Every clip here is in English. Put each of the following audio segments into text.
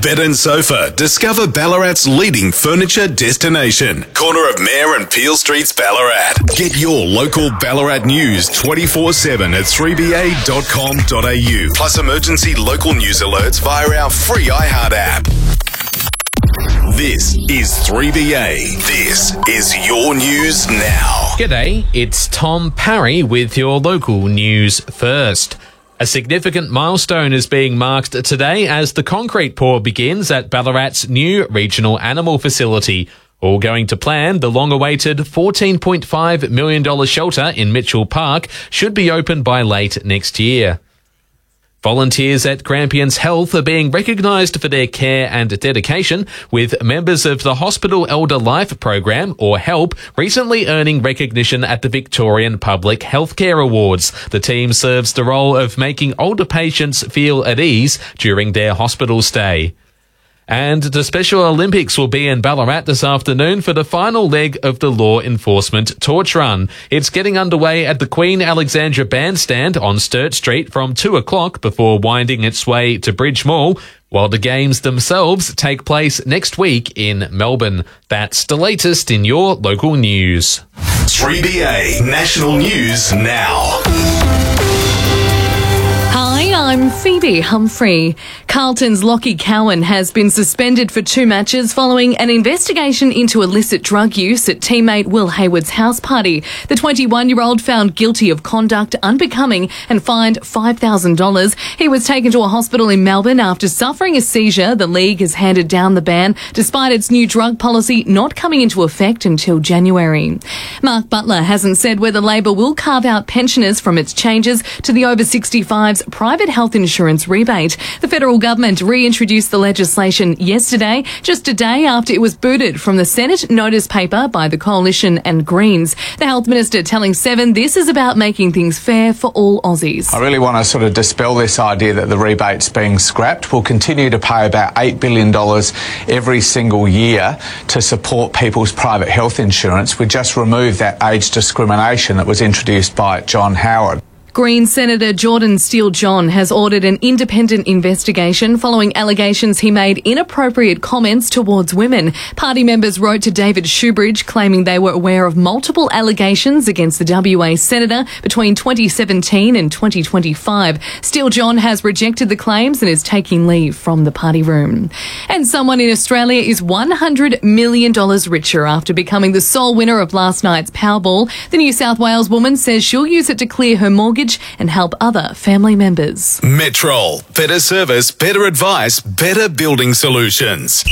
Bed and Sofa. Discover Ballarat's leading furniture destination. Corner of Mayor and Peel Streets, Ballarat. Get your local Ballarat news 24/7 at 3ba.com.au. Plus emergency local news alerts via our free iHeart app. This is 3BA. This is your news now. G'day, it's Tom Parry with your local news first. A significant milestone is being marked today as the concrete pour begins at Ballarat's new regional animal facility. All going to plan, the long-awaited $14.5 million shelter in Mitchell Park should be open by late next year. Volunteers at Grampians Health are being recognised for their care and dedication, with members of the Hospital Elder Life Program, or HELP, recently earning recognition at the Victorian Public Healthcare Awards. The team serves the role of making older patients feel at ease during their hospital stay. And the Special Olympics will be in Ballarat this afternoon for the final leg of the Law Enforcement Torch Run. It's getting underway at the Queen Alexandra Bandstand on Sturt Street from 2 o'clock before winding its way to Bridge Mall, while the games themselves take place next week in Melbourne. That's the latest in your local news. 3BA National News Now. Hi, I'm Phoebe Humphrey. Carlton's Lockie Cowan has been suspended for 2 matches following an investigation into illicit drug use at teammate Will Hayward's house party. The 21-year-old found guilty of conduct unbecoming and fined $5,000. He was taken to a hospital in Melbourne after suffering a seizure. The league has handed down the ban despite its new drug policy not coming into effect until January. Mark Butler hasn't said whether Labor will carve out pensioners from its changes to the over 65s private health insurance rebate. The federal government reintroduced the legislation yesterday, just a day after it was booted from the Senate notice paper by the Coalition and Greens. The Health Minister telling Seven this is about making things fair for all Aussies. I really want to sort of dispel this idea that the rebate's being scrapped. We'll continue to pay about $8 billion every single year to support people's private health insurance. We just removed that age discrimination that was introduced by John Howard. Greens Senator Jordan Steele-John has ordered an independent investigation following allegations he made inappropriate comments towards women. Party members wrote to David Shoebridge claiming they were aware of multiple allegations against the WA Senator between 2017 and 2025. Steele-John has rejected the claims and is taking leave from the party room. And someone in Australia is $100 million richer after becoming the sole winner of last night's Powerball. The New South Wales woman says she'll use it to clear her mortgage and help other family members. Metrol. Better service, better advice, better building solutions.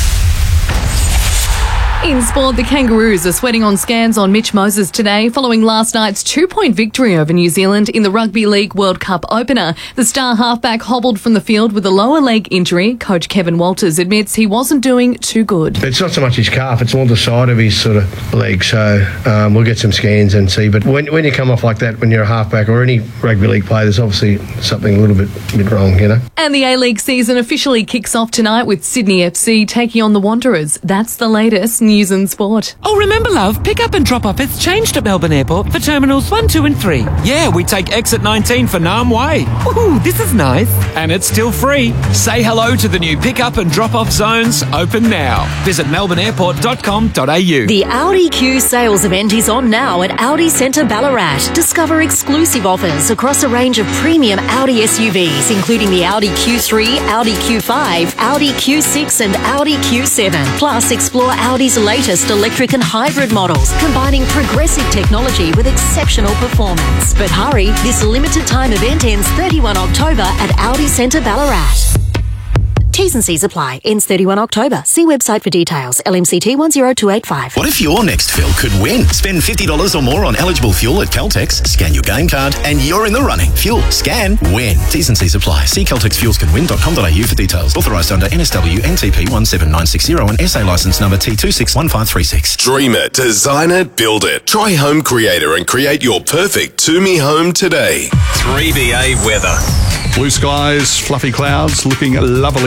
In sport, the Kangaroos are sweating on scans on Mitch Moses today following last night's 2-point victory over New Zealand in the Rugby League World Cup opener. The star halfback hobbled from the field with a lower leg injury. Coach Kevin Walters admits he wasn't doing too good. It's not so much his calf, it's more the side of his sort of leg. So we'll get some scans and see. But when you come off like that, when you're a halfback or any rugby league player, there's obviously something a little bit wrong, you know. And the A-League season officially kicks off tonight with Sydney FC taking on the Wanderers. That's the latest news and sport. Oh, remember, love, pick up and drop off has changed at Melbourne Airport for Terminals 1, 2 and 3. Yeah, we take exit 19 for Nam Way. Ooh, this is nice. And it's still free. Say hello to the new pick up and drop off zones, open now. Visit melbourneairport.com.au. The Audi Q sales event is on now at Audi Centre Ballarat. Discover exclusive offers across a range of premium Audi SUVs, including the Audi Q3, Audi Q5, Audi Q6 and Audi Q7. Plus, explore Audi's latest electric and hybrid models, combining progressive technology with exceptional performance. But hurry, this limited time event ends 31 October at Audi Centre Ballarat. T's and C's apply. Ends 31 October. See website for details. LMCT 10285. What if your next fill could win? Spend $50 or more on eligible fuel at Caltex, scan your game card, and you're in the running. Fuel, scan, win. T's and C's apply. See caltexfuelscanwin.com.au for details. Authorised under NSW NTP 17960 and SA licence number T261536. Dream it, design it, build it. Try Home Creator and create your perfect To-Me home today. 3BA weather. Blue skies, fluffy clouds, looking lovely.